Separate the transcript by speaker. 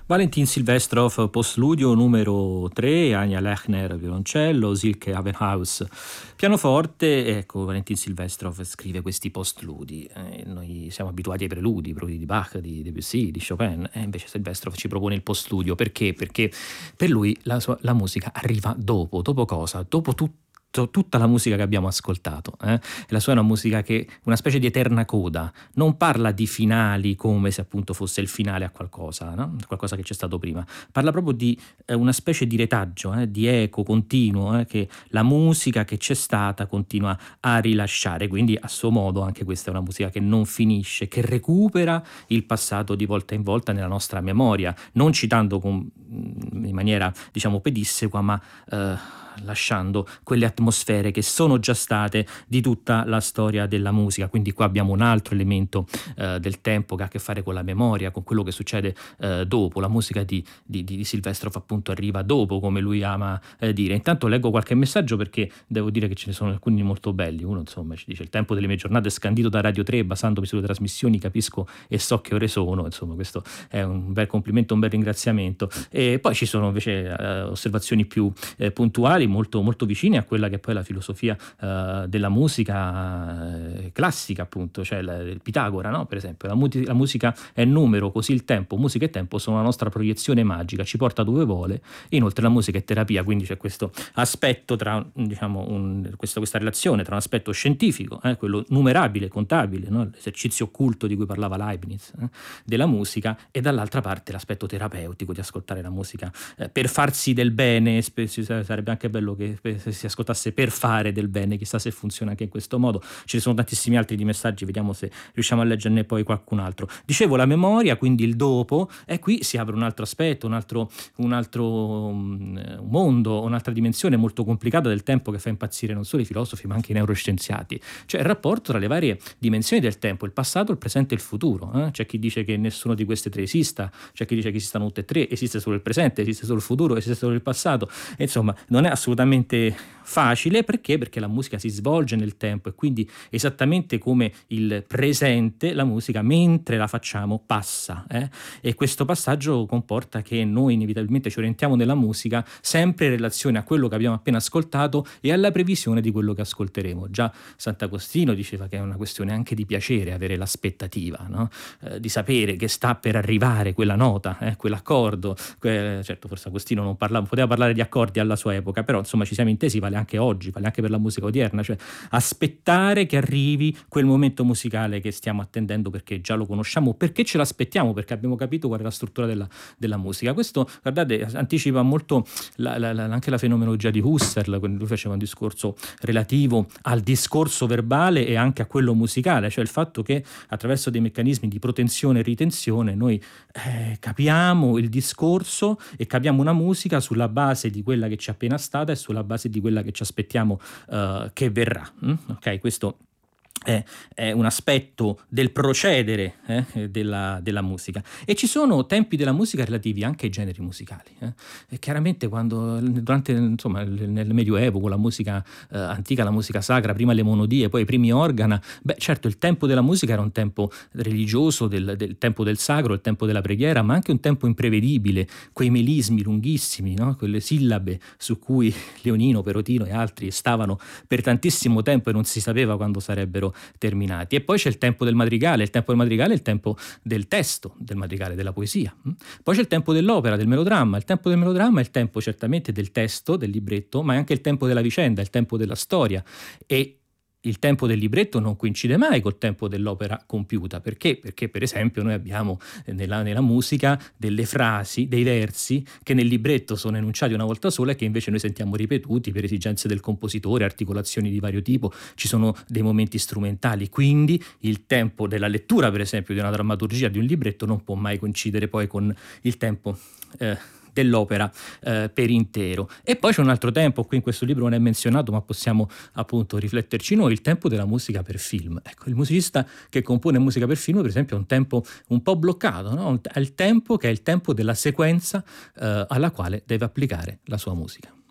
Speaker 1: Valentin Silvestrov, postludio numero 3, Anja Lechner, violoncello, Silke Abenhaus, pianoforte. Ecco, Valentin Silvestrov scrive questi postludi. Noi siamo abituati ai preludi di Bach, di Debussy, di Chopin, e invece Silvestrov ci propone il postludio. Perché? Perché per lui la musica arriva dopo cosa? Dopo tutta la musica che abbiamo ascoltato. La sua è una musica che una specie di eterna coda, non parla di finali come se appunto fosse il finale a qualcosa, no? Qualcosa che c'è stato prima, parla proprio di una specie di retaggio, di eco continuo, che la musica che c'è stata continua a rilasciare. Quindi a suo modo anche questa è una musica che non finisce, che recupera il passato di volta in volta nella nostra memoria, non citando in maniera diciamo pedissequa, ma lasciando quelle atmosfere che sono già state di tutta la storia della musica. Quindi qua abbiamo un altro elemento del tempo che ha a che fare con la memoria, con quello che succede dopo. La musica di Silvestrov appunto arriva dopo, come lui ama dire. Intanto leggo qualche messaggio, perché devo dire che ce ne sono alcuni molto belli. Uno insomma ci dice: il tempo delle mie giornate è scandito da Radio 3, basandomi sulle trasmissioni capisco e so che ore sono. Insomma, questo è un bel complimento, un bel ringraziamento. E poi ci sono invece osservazioni più puntuali, molto, molto vicine a quella che poi è la filosofia della musica classica, appunto, cioè il Pitagora, no? Per esempio, la musica è numero, così il tempo, musica e tempo sono la nostra proiezione magica, ci porta dove vuole. Inoltre la musica è terapia, quindi c'è questo aspetto tra, diciamo, questa relazione tra un aspetto scientifico, quello numerabile, contabile, no? L'esercizio occulto di cui parlava Leibniz, della musica, e dall'altra parte l'aspetto terapeutico di ascoltare la musica per farsi del bene. Sarebbe anche bello che si ascoltasse per fare del bene, chissà se funziona anche in questo modo. Ce ne sono tantissimi altri di messaggi, vediamo se riusciamo a leggerne poi qualcun altro. Dicevo, la memoria, quindi il dopo, e qui si apre un altro aspetto, un altro mondo, un'altra dimensione molto complicata del tempo, che fa impazzire non solo i filosofi ma anche i neuroscienziati, cioè il rapporto tra le varie dimensioni del tempo, il passato, il presente e il futuro. C'è chi dice che nessuno di queste tre esista, c'è chi dice che esistano tutte e tre, esiste solo il presente, esiste solo il futuro, esiste solo il passato. E insomma, non è assolutamente facile. Perché? Perché la musica si svolge nel tempo, e quindi esattamente come il presente, la musica mentre la facciamo passa, e questo passaggio comporta che noi inevitabilmente ci orientiamo nella musica sempre in relazione a quello che abbiamo appena ascoltato e alla previsione di quello che ascolteremo. Già Sant'Agostino diceva che è una questione anche di piacere avere l'aspettativa, no? Di sapere che sta per arrivare quella nota, quell'accordo. Certo, forse Agostino non poteva parlare di accordi alla sua epoca, però insomma ci siamo intesi, vale anche oggi, vale anche per la musica odierna, cioè aspettare che arrivi quel momento musicale che stiamo attendendo, perché già lo conosciamo, perché ce l'aspettiamo, perché abbiamo capito qual è la struttura della musica. Questo, guardate, anticipa molto anche la fenomenologia di Husserl, quando lui faceva un discorso relativo al discorso verbale e anche a quello musicale, cioè il fatto che attraverso dei meccanismi di protensione e ritenzione noi capiamo il discorso e capiamo una musica sulla base di quella che ci è appena stata e sulla base di quella che ci aspettiamo che verrà. Ok, questo è un aspetto del procedere della musica. E ci sono tempi della musica relativi anche ai generi musicali. E chiaramente durante nel Medioevo, con la musica antica, la musica sacra, prima le monodie, poi i primi organa, certo il tempo della musica era un tempo religioso, del tempo del sacro, il tempo della preghiera, ma anche un tempo imprevedibile, quei melismi lunghissimi, no? Quelle sillabe su cui Leonino, Perotino e altri stavano per tantissimo tempo e non si sapeva quando sarebbero terminati. E poi c'è il tempo del madrigale. Il tempo del madrigale è il tempo del testo del madrigale, della poesia. Poi c'è il tempo dell'opera, del melodramma. Il tempo del melodramma è il tempo certamente del testo, del libretto, ma è anche il tempo della vicenda, il tempo della storia. E il tempo del libretto non coincide mai col tempo dell'opera compiuta. Perché? Perché per esempio noi abbiamo nella musica delle frasi, dei versi che nel libretto sono enunciati una volta sola e che invece noi sentiamo ripetuti per esigenze del compositore, articolazioni di vario tipo. Ci sono dei momenti strumentali, quindi il tempo della lettura, per esempio, di una drammaturgia, di un libretto, non può mai coincidere poi con il tempo dell'opera per intero. E poi c'è un altro tempo, qui in questo libro non è menzionato, ma possiamo appunto rifletterci noi, il tempo della musica per film. Ecco, il musicista che compone musica per film, per esempio, ha un tempo un po' bloccato, no? È il tempo che è il tempo della sequenza alla quale deve applicare la sua musica.